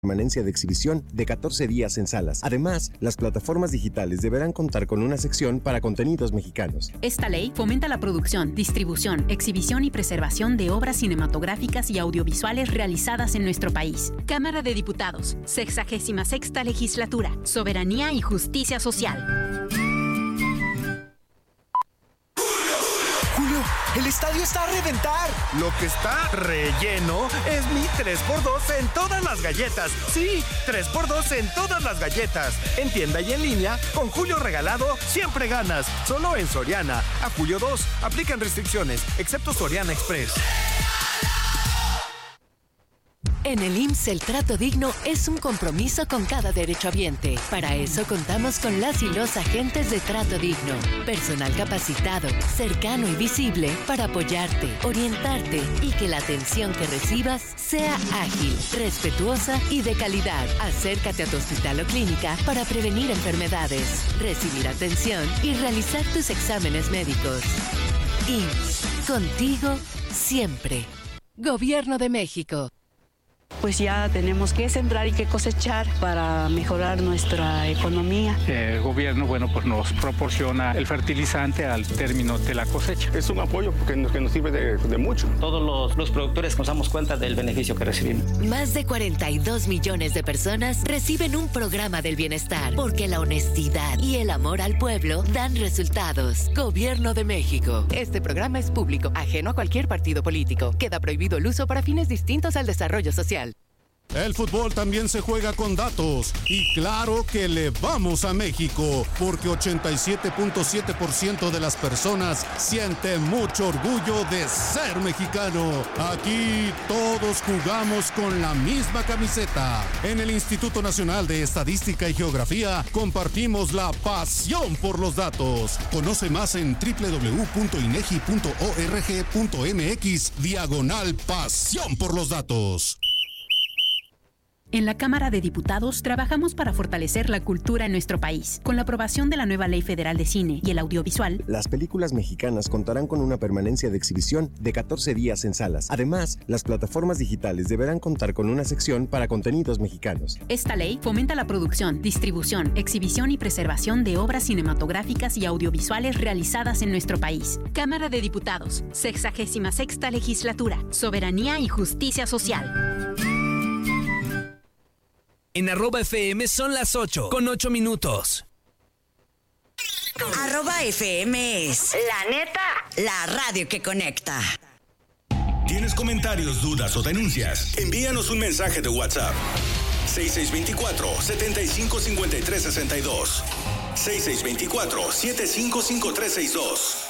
permanencia de exhibición de 14 días en salas. Además, las plataformas digitales deberán contar con una sección para contenidos mexicanos. Esta ley fomenta la producción, distribución, exhibición y preservación de obras cinematográficas y audiovisuales realizadas en nuestro país. Cámara de Diputados, 66ª Legislatura, Soberanía y Justicia Social. El estadio está a reventar. Lo que está relleno es mi 3x2 en todas las galletas. Sí, 3x2 en todas las galletas. En tienda y en línea, con Julio Regalado, siempre ganas. Solo en Soriana. A julio 2, aplican restricciones, excepto Soriana Express. En el IMSS el trato digno es un compromiso con cada derechohabiente. Para eso contamos con las y los agentes de trato digno. Personal capacitado, cercano y visible para apoyarte, orientarte y que la atención que recibas sea ágil, respetuosa y de calidad. Acércate a tu hospital o clínica para prevenir enfermedades, recibir atención y realizar tus exámenes médicos. IMSS, contigo siempre. Gobierno de México. Pues ya tenemos que sembrar y que cosechar para mejorar nuestra economía. El gobierno, pues nos proporciona el fertilizante al término de la cosecha. Es un apoyo porque nos sirve de mucho. Todos los productores nos damos cuenta del beneficio que recibimos. Más de 42 millones de personas reciben un programa del bienestar porque la honestidad y el amor al pueblo dan resultados. Gobierno de México. Este programa es público, ajeno a cualquier partido político. Queda prohibido el uso para fines distintos al desarrollo social. El fútbol también se juega con datos y claro que le vamos a México porque 87.7% de las personas sienten mucho orgullo de ser mexicano. Aquí todos jugamos con la misma camiseta. En el Instituto Nacional de Estadística y Geografía compartimos la pasión por los datos. Conoce más en www.inegi.org.mx/pasión por los datos. En la Cámara de Diputados trabajamos para fortalecer la cultura en nuestro país. Con la aprobación de la nueva Ley Federal de Cine y el Audiovisual, las películas mexicanas contarán con una permanencia de exhibición de 14 días en salas. Además, las plataformas digitales deberán contar con una sección para contenidos mexicanos. Esta ley fomenta la producción, distribución, exhibición y preservación de obras cinematográficas y audiovisuales realizadas en nuestro país. Cámara de Diputados, 66ª Legislatura, Soberanía y Justicia Social. En @FM son las 8 con 8 minutos. @FM es la neta, la radio que conecta. ¿Tienes comentarios, dudas o denuncias? Envíanos un mensaje de WhatsApp. 6624-755362. 6624-755362.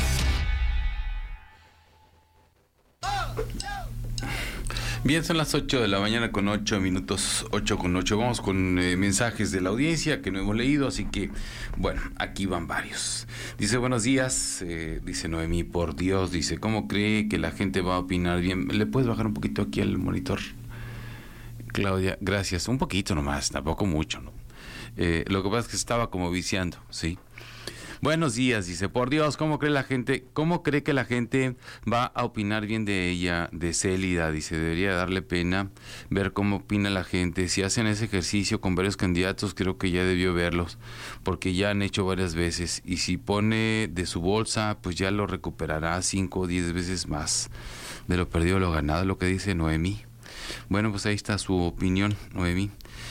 Bien, son las 8 de la mañana con 8 minutos, 8 con 8. Vamos con mensajes de la audiencia que no hemos leído, así que, bueno, aquí van varios. Dice, buenos días, dice Noemí, por Dios, dice, ¿cómo cree que la gente va a opinar bien? ¿Le puedes bajar un poquito aquí al monitor? Claudia, gracias. Un poquito nomás, tampoco mucho, ¿no? Lo que pasa es que estaba como viciando, ¿sí? Buenos días, dice, por Dios, ¿cómo cree que la gente va a opinar bien de ella, de Célida? Dice, debería darle pena ver cómo opina la gente. Si hacen ese ejercicio con varios candidatos, creo que ya debió verlos, porque ya han hecho varias veces, y si pone de su bolsa, pues ya lo recuperará 5 o 10 veces más de lo perdido o lo ganado, lo que dice Noemí. Bueno, pues ahí está su opinión, Noemí.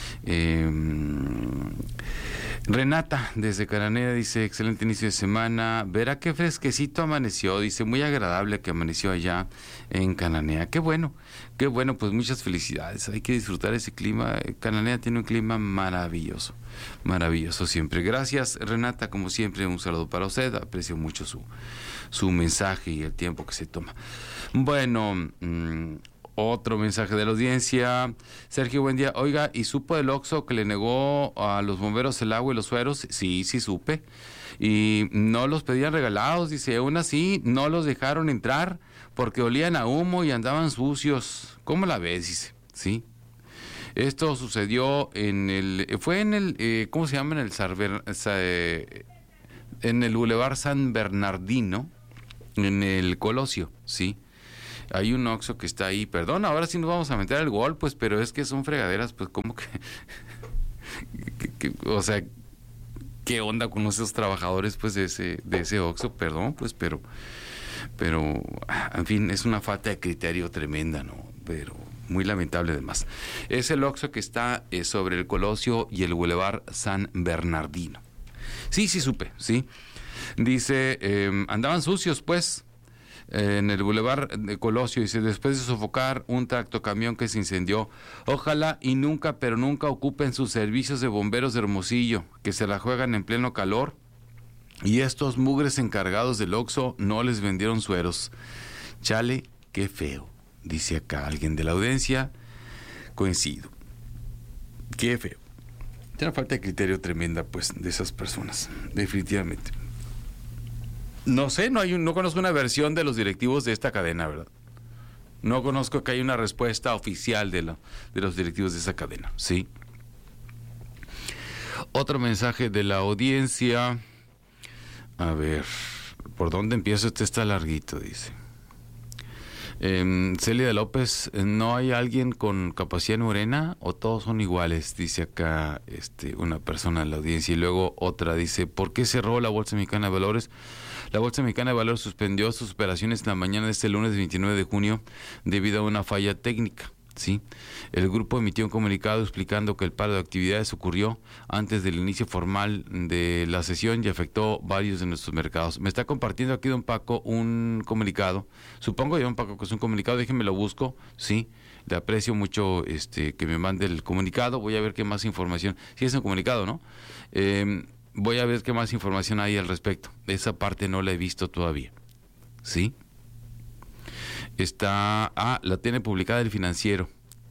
Renata, desde Cananea, dice, excelente inicio de semana. Verá qué fresquecito amaneció, dice, muy agradable que amaneció allá en Cananea. Qué bueno, pues muchas felicidades. Hay que disfrutar ese clima. Cananea tiene un clima maravilloso siempre. Gracias, Renata, como siempre, un saludo para usted. Aprecio mucho su mensaje y el tiempo que se toma. Bueno, otro mensaje de la audiencia. Sergio, buen día. Oiga, ¿y supo del Oxxo que le negó a los bomberos el agua y los sueros? Sí supe. Y no los pedían regalados, dice, aún así no los dejaron entrar porque olían a humo y andaban sucios. ¿Cómo la ves? Dice, sí. Esto sucedió en el ¿cómo se llama? En el Boulevard San Bernardino, en el Colosio, sí. Hay un Oxxo que está ahí, perdón, ahora sí nos vamos a meter al gol, pues, pero es que son fregaderas, pues, como que, o sea, ¿qué onda con esos trabajadores, pues, de ese Oxxo? Perdón, pues, pero, en fin, es una falta de criterio tremenda, ¿no? Pero muy lamentable además. Es el Oxxo que está sobre el Colosio y el Boulevard San Bernardino. Sí, supe, sí. Dice, andaban sucios, pues, en el Boulevard de Colosio, dice, después de sofocar un tractocamión que se incendió. Ojalá y nunca, pero nunca ocupen sus servicios de bomberos de Hermosillo, que se la juegan en pleno calor, y estos mugres encargados del Oxxo no les vendieron sueros. Chale, qué feo, dice acá alguien de la audiencia. Coincido. Qué feo. Tiene una falta de criterio tremenda, pues, de esas personas, definitivamente. No sé, no conozco una versión de los directivos de esta cadena, ¿verdad? No conozco que haya una respuesta oficial de los directivos de esa cadena, ¿sí? Otro mensaje de la audiencia. A ver, ¿por dónde empiezo? Este está larguito, dice. Celia de López, ¿no hay alguien con capacidad en Morena o todos son iguales? Dice acá una persona en la audiencia. Y luego otra dice, ¿por qué cerró la Bolsa Mexicana de Valores? La Bolsa Mexicana de Valores suspendió sus operaciones en la mañana de este lunes 29 de junio debido a una falla técnica. ¿Sí? El grupo emitió un comunicado explicando que el paro de actividades ocurrió antes del inicio formal de la sesión y afectó varios de nuestros mercados. Me está compartiendo aquí don Paco un comunicado. Supongo yo, don Paco, que es un comunicado, déjenme lo busco, sí. Le aprecio mucho que me mande el comunicado. Voy a ver qué más información. Sí, es un comunicado, ¿no? Voy a ver qué más información hay al respecto. Esa parte no la he visto todavía. ¿Sí? La tiene publicada el Financiero.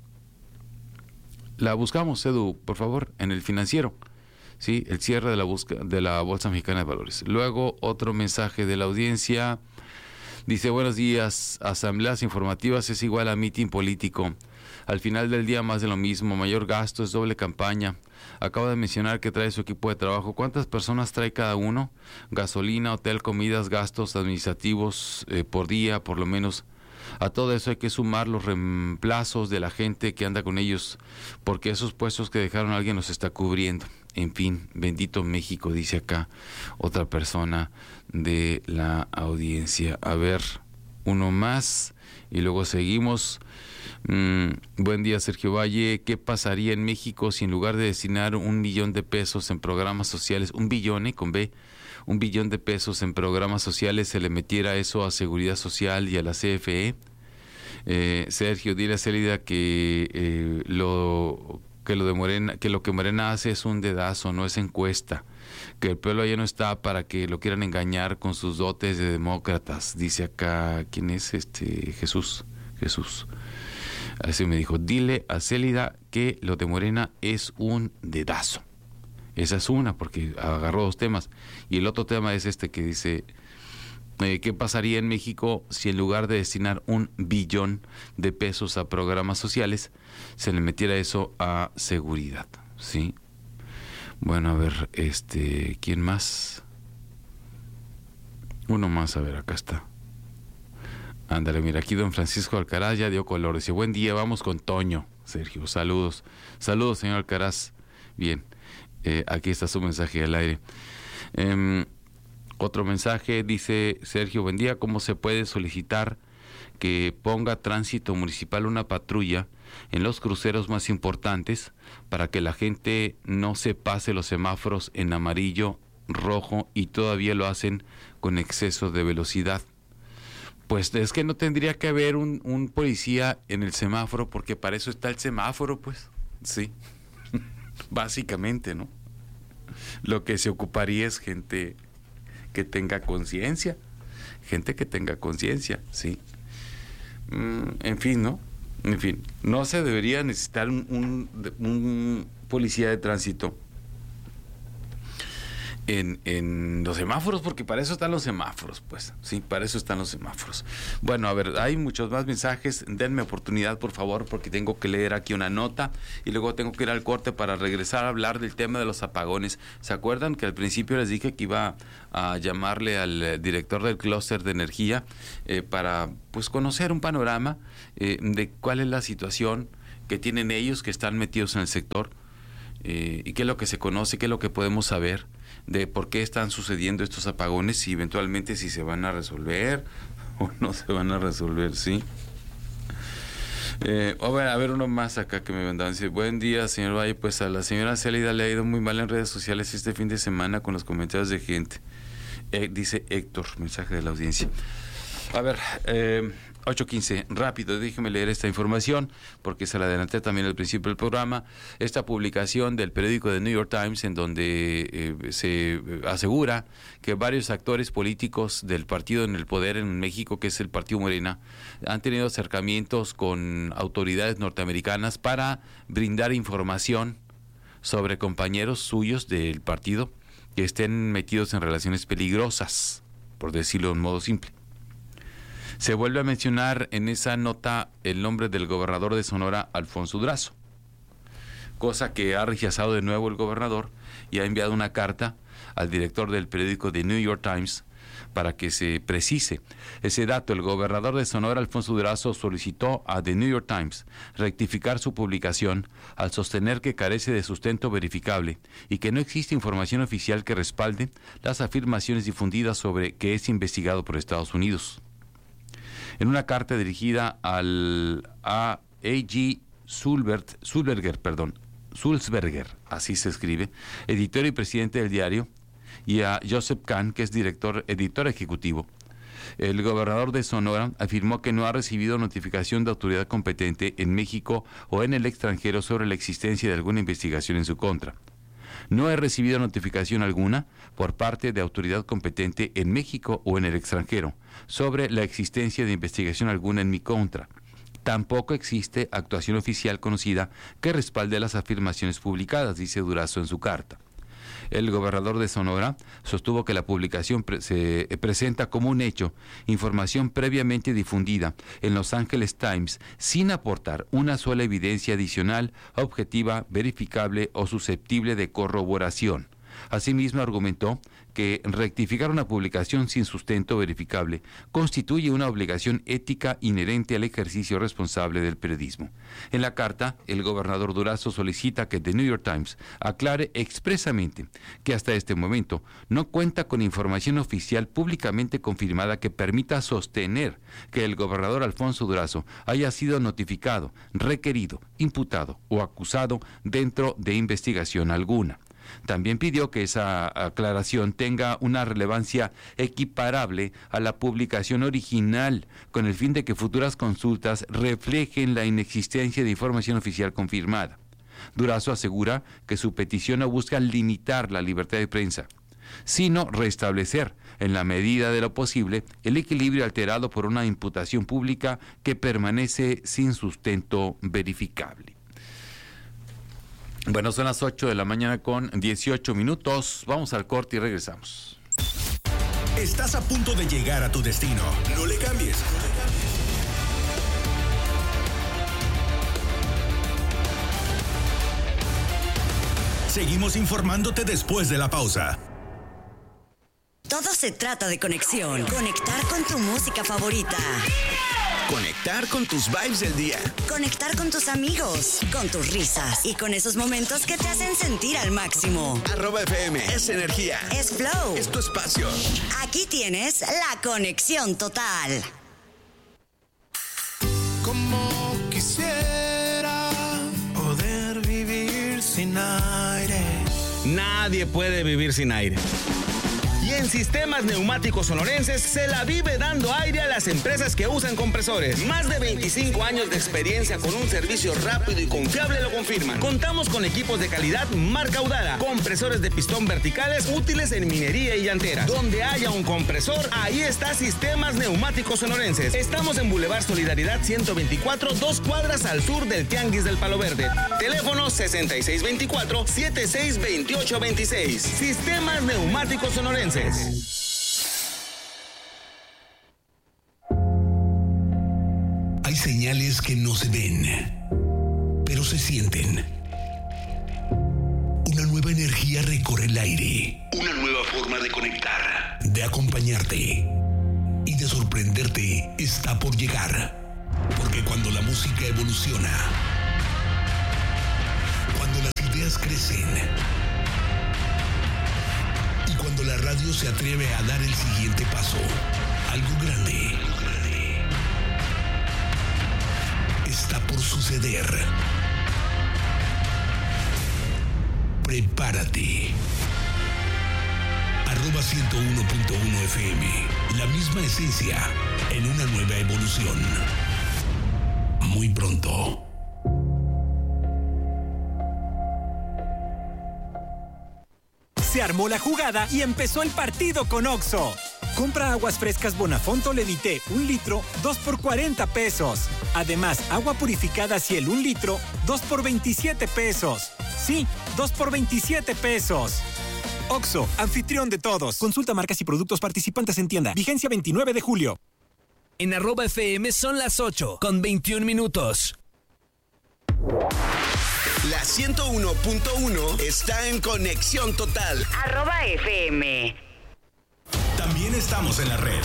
La buscamos, Edu, por favor, en el Financiero. Sí, el cierre de la Bolsa Mexicana de Valores. Luego, otro mensaje de la audiencia. Dice, buenos días, asambleas informativas es igual a mitin político. Al final del día más de lo mismo, mayor gasto, es doble campaña. Acabo de mencionar que trae su equipo de trabajo. ¿Cuántas personas trae cada uno? Gasolina, hotel, comidas, gastos administrativos por día, por lo menos. A todo eso hay que sumar los reemplazos de la gente que anda con ellos, porque esos puestos que dejaron alguien los está cubriendo. En fin, bendito México, dice acá otra persona de la audiencia. A ver, uno más y luego seguimos. Buen día, Sergio Valle. ¿Qué pasaría en México si en lugar de destinar 1 millón de pesos en programas sociales, 1 billón, con B, 1 billón de pesos en programas sociales, se le metiera eso a Seguridad Social y a la CFE? Sergio, dile a Célida que lo que Morena hace es un dedazo, no es encuesta, que el pueblo ya no está para que lo quieran engañar con sus dotes de demócratas. Dice acá, ¿quién es? Jesús. Así me dijo, dile a Célida que lo de Morena es un dedazo. Esa es una, porque agarró 2 temas. Y el otro tema es que dice, ¿qué pasaría en México si en lugar de destinar 1 billón de pesos a programas sociales, se le metiera eso a seguridad? ¿Sí? Bueno, a ver, ¿quién más? Uno más, a ver, acá está. Ándale, mira, aquí don Francisco Alcaraz ya dio color. Dice, buen día, vamos con Toño. Sergio, saludos. Saludos, señor Alcaraz. Bien, aquí está su mensaje al aire. Otro mensaje, dice Sergio, buen día, ¿cómo se puede solicitar que ponga Tránsito Municipal una patrulla en los cruceros más importantes para que la gente no se pase los semáforos en amarillo, rojo y todavía lo hacen con exceso de velocidad? Pues es que no tendría que haber un policía en el semáforo, porque para eso está el semáforo, pues, sí, básicamente, ¿no? Lo que se ocuparía es gente que tenga conciencia, sí. En fin, ¿no? En fin, no se debería necesitar un policía de tránsito en los semáforos, porque para eso están los semáforos, pues, sí, para eso están los semáforos. Bueno, a ver, hay muchos más mensajes, denme oportunidad, por favor, porque tengo que leer aquí una nota y luego tengo que ir al corte para regresar a hablar del tema de los apagones. ¿Se acuerdan que al principio les dije que iba a llamarle al director del clúster de energía para, pues, conocer un panorama de cuál es la situación que tienen ellos que están metidos en el sector y qué es lo que se conoce, qué es lo que podemos saber de por qué están sucediendo estos apagones y eventualmente si se van a resolver o no se van a resolver, ¿sí? A ver uno más acá que me mandaban. Dice, buen día, señor Valle, pues a la señora Célida le ha ido muy mal en redes sociales este fin de semana con los comentarios de gente. Dice Héctor, mensaje de la audiencia. A ver, 8:15, rápido, déjeme leer esta información porque se la adelanté también al principio del programa. Esta publicación del periódico The New York Times en donde se asegura que varios actores políticos del partido en el poder en México, que es el Partido Morena, han tenido acercamientos con autoridades norteamericanas para brindar información sobre compañeros suyos del partido que estén metidos en relaciones peligrosas, por decirlo de un modo simple. Se vuelve a mencionar en esa nota el nombre del gobernador de Sonora, Alfonso Durazo, cosa que ha rechazado de nuevo el gobernador y ha enviado una carta al director del periódico The New York Times para que se precise ese dato. El gobernador de Sonora, Alfonso Durazo, solicitó a The New York Times rectificar su publicación al sostener que carece de sustento verificable y que no existe información oficial que respalde las afirmaciones difundidas sobre que es investigado por Estados Unidos. En una carta dirigida al A.G. Sulzberger, así se escribe, editor y presidente del diario, y a Joseph Kahn, que es editor ejecutivo, el gobernador de Sonora afirmó que no ha recibido notificación de autoridad competente en México o en el extranjero sobre la existencia de alguna investigación en su contra. No he recibido notificación alguna por parte de autoridad competente en México o en el extranjero sobre la existencia de investigación alguna en mi contra. Tampoco existe actuación oficial conocida que respalde las afirmaciones publicadas, dice Durazo en su carta. El gobernador de Sonora sostuvo que la publicación se presenta como un hecho, información previamente difundida en Los Angeles Times, sin aportar una sola evidencia adicional, objetiva, verificable o susceptible de corroboración. Asimismo, argumentó que rectificar una publicación sin sustento verificable constituye una obligación ética inherente al ejercicio responsable del periodismo. En la carta, el gobernador Durazo solicita que The New York Times aclare expresamente que hasta este momento no cuenta con información oficial públicamente confirmada que permita sostener que el gobernador Alfonso Durazo haya sido notificado, requerido, imputado o acusado dentro de investigación alguna. También pidió que esa aclaración tenga una relevancia equiparable a la publicación original, con el fin de que futuras consultas reflejen la inexistencia de información oficial confirmada. Durazo asegura que su petición no busca limitar la libertad de prensa, sino restablecer, en la medida de lo posible, el equilibrio alterado por una imputación pública que permanece sin sustento verificable. Bueno, son las 8 de la mañana con 18 minutos. Vamos al corte y regresamos. Estás a punto de llegar a tu destino. No le cambies. Seguimos informándote después de la pausa. Todo se trata de conexión. Conectar con tu música favorita. Conectar con tus vibes del día. Conectar con tus amigos, con tus risas y con esos momentos que te hacen sentir al máximo. @FM es energía. Es flow. Es tu espacio. Aquí tienes la conexión total. Como quisiera poder vivir sin aire. Nadie puede vivir sin aire. Y Y en Sistemas Neumáticos Sonorenses se la vive dando aire a las empresas que usan compresores. Más de 25 años de experiencia con un servicio rápido y confiable lo confirman. Contamos con equipos de calidad marca Audara, compresores de pistón verticales útiles en minería y llantera. Donde haya un compresor, ahí está Sistemas Neumáticos Sonorenses. Estamos en Boulevard Solidaridad 124, 2 cuadras al sur del Tianguis del Palo Verde. Teléfono 6624-762826. Sistemas Neumáticos Sonorenses. Hay señales que no se ven, pero se sienten. Una nueva energía recorre el aire. Una nueva forma de conectar, de acompañarte y de sorprenderte está por llegar. Porque cuando la música evoluciona, cuando las ideas crecen y cuando la radio se atreve a dar el siguiente paso, algo grande está por suceder. Prepárate. @101.1 FM. La misma esencia en una nueva evolución. Muy pronto. Se armó la jugada y empezó el partido con Oxxo. Compra aguas frescas Bonafonto Levité 1 litro, 2 por 40 pesos. Además, agua purificada Ciel 1 litro, 2 por 27 pesos. Sí, 2 por 27 pesos. Oxxo, anfitrión de todos. Consulta marcas y productos participantes en tienda. Vigencia 29 de julio. En @FM son las 8:21. La 101.1 está en conexión total. @FM. También estamos en la red.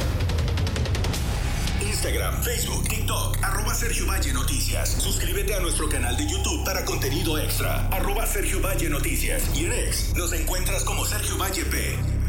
Instagram, Facebook, TikTok, @Sergio Valle Noticias. Suscríbete a nuestro canal de YouTube para contenido extra. @Sergio Valle Noticias. Y en X nos encuentras como Sergio Valle P.